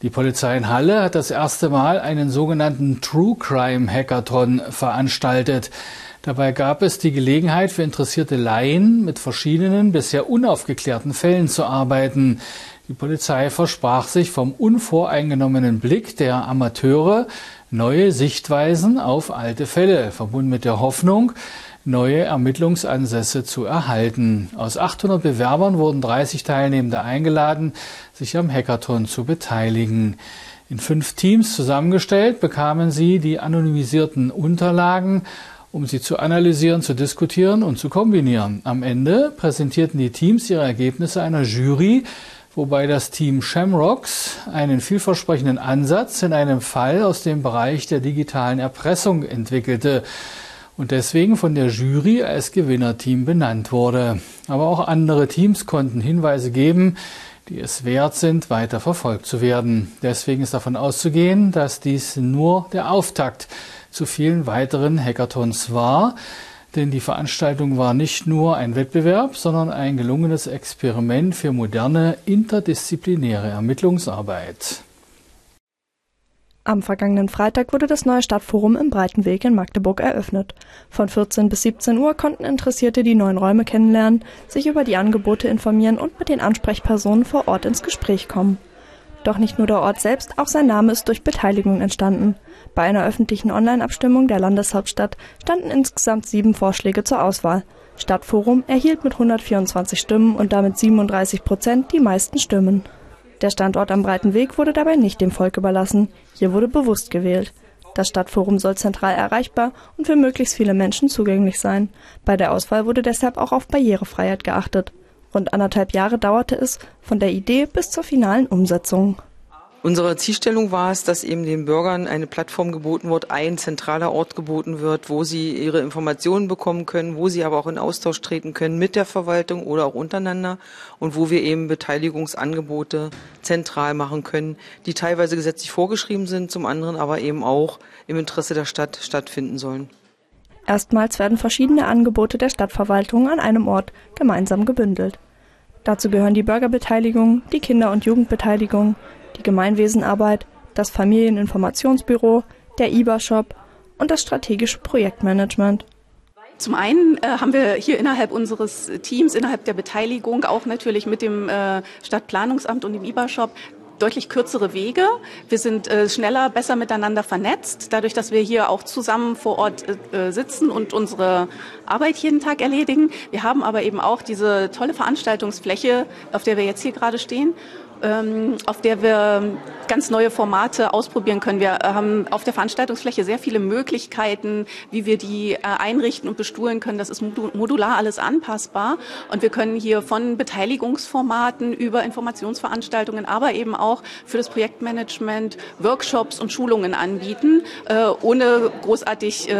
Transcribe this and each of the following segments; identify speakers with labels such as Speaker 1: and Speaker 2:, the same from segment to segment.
Speaker 1: Die Polizei in Halle hat das erste Mal einen sogenannten True Crime Hackathon veranstaltet. Dabei gab es die Gelegenheit für interessierte Laien, mit verschiedenen bisher unaufgeklärten Fällen zu arbeiten. Die Polizei versprach sich vom unvoreingenommenen Blick der Amateure neue Sichtweisen auf alte Fälle, verbunden mit der Hoffnung, neue Ermittlungsansätze zu erhalten. Aus 800 Bewerbern wurden 30 Teilnehmende eingeladen, sich am Hackathon zu beteiligen. In 5 Teams zusammengestellt bekamen sie die anonymisierten Unterlagen, um sie zu analysieren, zu diskutieren und zu kombinieren. Am Ende präsentierten die Teams ihre Ergebnisse einer Jury, wobei das Team Shamrocks einen vielversprechenden Ansatz in einem Fall aus dem Bereich der digitalen Erpressung entwickelte und deswegen von der Jury als Gewinnerteam benannt wurde. Aber auch andere Teams konnten Hinweise geben, die es wert sind, weiter verfolgt zu werden. Deswegen ist davon auszugehen, dass dies nur der Auftakt zu vielen weiteren Hackathons war. Denn die Veranstaltung war nicht nur ein Wettbewerb, sondern ein gelungenes Experiment für moderne, interdisziplinäre Ermittlungsarbeit.
Speaker 2: Am vergangenen Freitag wurde das neue Stadtforum im Breitenweg in Magdeburg eröffnet. Von 14 bis 17 Uhr konnten Interessierte die neuen Räume kennenlernen, sich über die Angebote informieren und mit den Ansprechpersonen vor Ort ins Gespräch kommen. Doch nicht nur der Ort selbst, auch sein Name ist durch Beteiligung entstanden. Bei einer öffentlichen Online-Abstimmung der Landeshauptstadt standen insgesamt 7 Vorschläge zur Auswahl. Stadtforum erhielt mit 124 Stimmen und damit 37% die meisten Stimmen. Der Standort am Breitenweg wurde dabei nicht dem Volk überlassen. Hier wurde bewusst gewählt. Das Stadtforum soll zentral erreichbar und für möglichst viele Menschen zugänglich sein. Bei der Auswahl wurde deshalb auch auf Barrierefreiheit geachtet. Rund 1,5 Jahre dauerte es von der Idee bis zur finalen Umsetzung.
Speaker 3: Unsere Zielstellung war es, dass eben den Bürgern eine Plattform geboten wird, ein zentraler Ort geboten wird, wo sie ihre Informationen bekommen können, wo sie aber auch in Austausch treten können mit der Verwaltung oder auch untereinander und wo wir eben Beteiligungsangebote zentral machen können, die teilweise gesetzlich vorgeschrieben sind, zum anderen aber eben auch im Interesse der Stadt stattfinden sollen.
Speaker 2: Erstmals werden verschiedene Angebote der Stadtverwaltung an einem Ort gemeinsam gebündelt. Dazu gehören die Bürgerbeteiligung, die Kinder- und Jugendbeteiligung, die Gemeinwesenarbeit, das Familieninformationsbüro, der IBA-Shop und das strategische Projektmanagement.
Speaker 4: Zum einen haben wir hier innerhalb unseres Teams, innerhalb der Beteiligung, auch natürlich mit dem Stadtplanungsamt und dem IBA-Shop, deutlich kürzere Wege. Wir sind schneller, besser miteinander vernetzt, dadurch, dass wir hier auch zusammen vor Ort sitzen und unsere Arbeit jeden Tag erledigen. Wir haben aber eben auch diese tolle Veranstaltungsfläche, auf der wir jetzt hier gerade stehen, auf der wir ganz neue Formate ausprobieren können. Wir haben auf der Veranstaltungsfläche sehr viele Möglichkeiten, wie wir die einrichten und bestuhlen können. Das ist modular alles anpassbar. Und wir können hier von Beteiligungsformaten über Informationsveranstaltungen, aber eben auch für das Projektmanagement Workshops und Schulungen anbieten, ohne großartig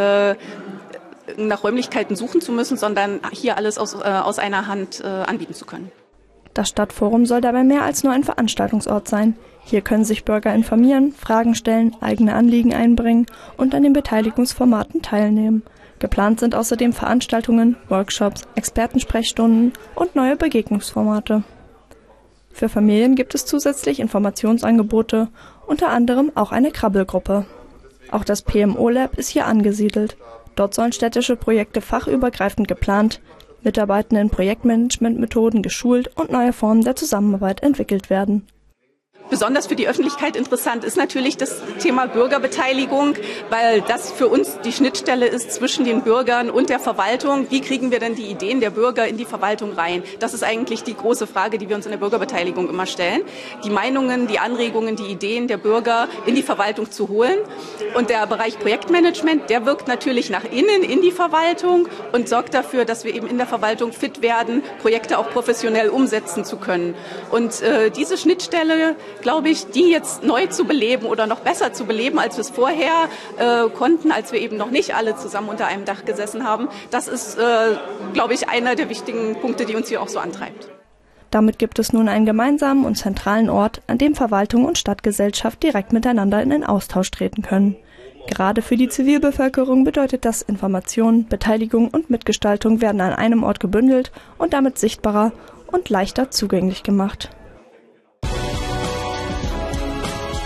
Speaker 4: nach Räumlichkeiten suchen zu müssen, sondern hier alles aus einer Hand anbieten zu können.
Speaker 2: Das Stadtforum soll dabei mehr als nur ein Veranstaltungsort sein. Hier können sich Bürger informieren, Fragen stellen, eigene Anliegen einbringen und an den Beteiligungsformaten teilnehmen. Geplant sind außerdem Veranstaltungen, Workshops, Expertensprechstunden und neue Begegnungsformate. Für Familien gibt es zusätzlich Informationsangebote, unter anderem auch eine Krabbelgruppe. Auch das PMO-Lab ist hier angesiedelt. Dort sollen städtische Projekte fachübergreifend geplant, Mitarbeitende in Projektmanagementmethoden geschult und neue Formen der Zusammenarbeit entwickelt werden.
Speaker 4: Besonders für die Öffentlichkeit interessant ist natürlich das Thema Bürgerbeteiligung, weil das für uns die Schnittstelle ist zwischen den Bürgern und der Verwaltung. Wie kriegen wir denn die Ideen der Bürger in die Verwaltung rein? Das ist eigentlich die große Frage, die wir uns in der Bürgerbeteiligung immer stellen. Die Meinungen, die Anregungen, die Ideen der Bürger in die Verwaltung zu holen. Und der Bereich Projektmanagement, der wirkt natürlich nach innen in die Verwaltung und sorgt dafür, dass wir eben in der Verwaltung fit werden, Projekte auch professionell umsetzen zu können. Und diese Schnittstelle, glaube ich, die jetzt neu zu beleben oder noch besser zu beleben, als wir es vorher konnten, als wir eben noch nicht alle zusammen unter einem Dach gesessen haben, das ist, glaube ich, einer der wichtigen Punkte, die uns hier auch so antreibt.
Speaker 2: Damit gibt es nun einen gemeinsamen und zentralen Ort, an dem Verwaltung und Stadtgesellschaft direkt miteinander in den Austausch treten können. Gerade für die Zivilbevölkerung bedeutet das, Information, Beteiligung und Mitgestaltung werden an einem Ort gebündelt und damit sichtbarer und leichter zugänglich gemacht.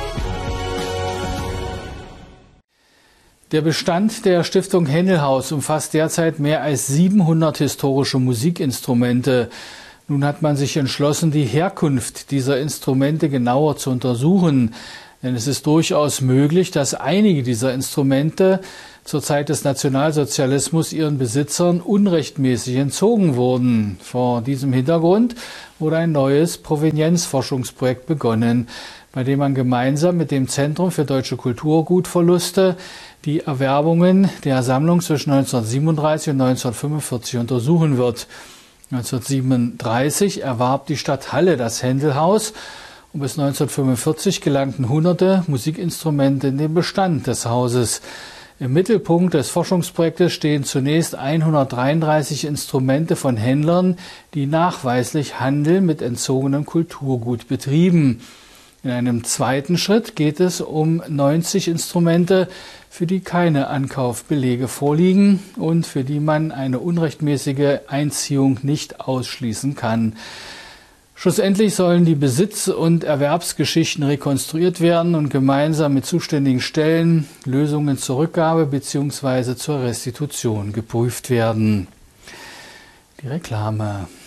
Speaker 1: Der Bestand der Stiftung Händelhaus umfasst derzeit mehr als 700 historische Musikinstrumente. Nun hat man sich entschlossen, die Herkunft dieser Instrumente genauer zu untersuchen. Denn es ist durchaus möglich, dass einige dieser Instrumente zur Zeit des Nationalsozialismus ihren Besitzern unrechtmäßig entzogen wurden. Vor diesem Hintergrund wurde ein neues Provenienzforschungsprojekt begonnen, bei dem man gemeinsam mit dem Zentrum für deutsche Kulturgutverluste die Erwerbungen der Sammlung zwischen 1937 und 1945 untersuchen wird. 1937 erwarb die Stadt Halle das Händelhaus und bis 1945 gelangten hunderte Musikinstrumente in den Bestand des Hauses. Im Mittelpunkt des Forschungsprojektes stehen zunächst 133 Instrumente von Händlern, die nachweislich Handel mit entzogenem Kulturgut betrieben. In einem zweiten Schritt geht es um 90 Instrumente, für die keine Ankaufbelege vorliegen und für die man eine unrechtmäßige Einziehung nicht ausschließen kann. Schlussendlich sollen die Besitz- und Erwerbsgeschichten rekonstruiert werden und gemeinsam mit zuständigen Stellen Lösungen zur Rückgabe bzw. zur Restitution geprüft werden. Die Reklame.